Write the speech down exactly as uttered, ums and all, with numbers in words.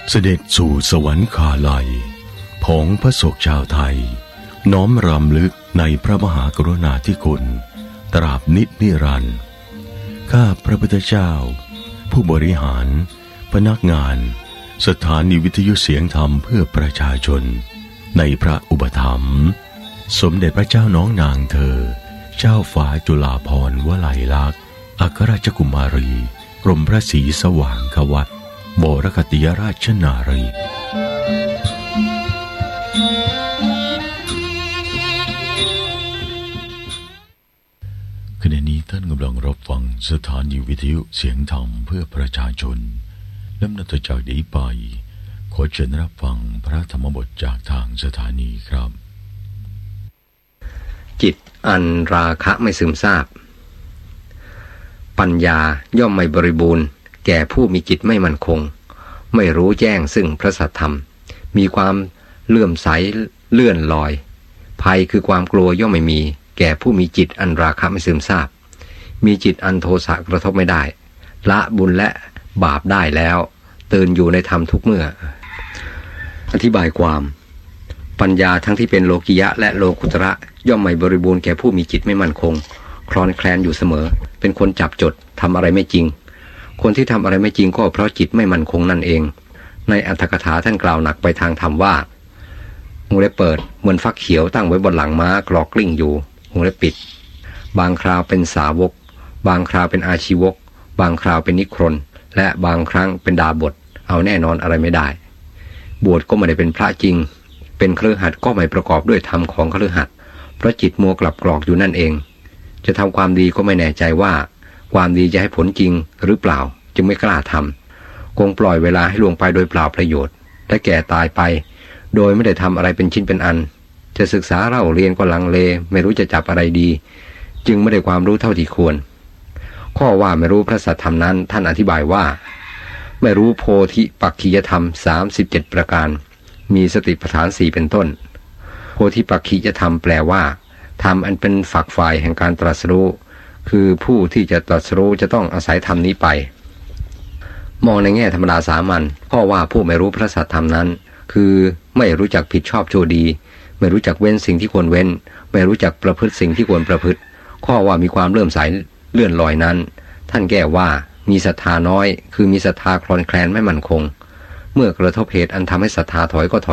เสด็จสู่สวรรคาลัยผองพระศกชาวไทยน้อมรำลึกในพระมหากรุณาธิคุณตราบนิจนิรันดร์ข้าพระพุทธเจ้าผู้บริหารพนักงานสถานีวิทยุเสียงธรรมเพื่อประชาชนในพระอุปถัมภ์สมเด็จพระเจ้าน้องนางเธอเจ้าฟ้าจุฬาภรณ์วลัยลักษณ์อัครราชกุมารีกรมพระศรีสว่างควัตรบรคติยราชนารีขณะนี้ท่านกำลังรับฟังสถานีวิทยุเสียงธรรมเพื่อประชาชนลำดับต่อจากนี้ไปขอเชิญรับฟังพระธรรมบทจากทางสถานีครับจิตอันราคะไม่ซึมซาบปัญญาย่อมไม่บริบูรณ์แก่ผู้มีจิตไม่มั่นคงไม่รู้แจ้งซึ่งพระสัทธรรมมีความเลื่อมใสเลื่อนลอยภัยคือความกลัวย่อมไม่มีแก่ผู้มีจิตอันราคะไม่ซึมซาบมีจิตอันโทสะกระทบไม่ได้ละบุญและบาปได้แล้วตื่นอยู่ในธรรมทุกเมื่ออธิบายความปัญญาทั้งที่เป็นโลกิยะและโลกุตระย่อมไม่บริบูรณ์แก่ผู้มีจิตไม่มั่นคงคลอนแคลนอยู่เสมอเป็นคนจับจดทำอะไรไม่จริงคนที่ทำอะไรไม่จริงก็เพราะจิตไม่มั่นคงนั่นเองในอรรถกถาท่านกล่าวหนักไปทางธรรมว่าวงเล็บเปิดเหมือนฟักเขียวตั้งไว้บนหลังม้ากรอกกลิ้งอยู่วงเล็บปิดบางคราวเป็นสาวกบางคราวเป็นอาชีวกบางคราวเป็นนิครนและบางครั้งเป็นดาบทเอาแน่นอนอะไรไม่ได้บวชก็ไม่ได้เป็นพระจริงเป็นคฤหัสถ์ก็ไม่ประกอบด้วยธรรมของคฤหัสถ์เพราะจิตมัวกลับกรอกอยู่นั่นเองจะทำความดีก็ไม่แน่ใจว่าความดีจะให้ผลจริงหรือเปล่าจึงไม่กล้าทำคงปล่อยเวลาให้ล่วงไปโดยเปล่าประโยชน์และแก่ตายไปโดยไม่ได้ทำอะไรเป็นชิ้นเป็นอันจะศึกษาเล่าเรียนก็ลังเลไม่รู้จะจับอะไรดีจึงไม่ได้ความรู้เท่าที่ควรข้อว่าไม่รู้พระสัทธรรมนั้นท่านอธิบายว่าไม่รู้โพธิปักขิยธรรมสามสิบเจ็ดประการมีสติปัฏฐานสี่เป็นต้นโพธิปักขิยธรรมแปลว่าธรรมอันเป็นฝักฝ่ายแห่งการตรัสรู้คือผู้ที่จะตรัสรู้จะต้องอาศัยธรรมนี้ไปมองในแง่ธรรมดาสามัญข้อว่าผู้ไม่รู้พระสัทธรรมนั้นคือไม่รู้จักผิดชอบชั่วดีไม่รู้จักเว้นสิ่งที่ควรเว้นไม่รู้จักประพฤติสิ่งที่ควรประพฤติข้อว่ามีความเลื่อมใสเลื่อนลอยนั้นท่านแก้ว่ามีศรัทธาน้อยคือมีศรัทธาคลอนแคลนไม่มั่นคงเมื่อกระทบเหตุอันทำให้ศรัทธาถอยก็ถอย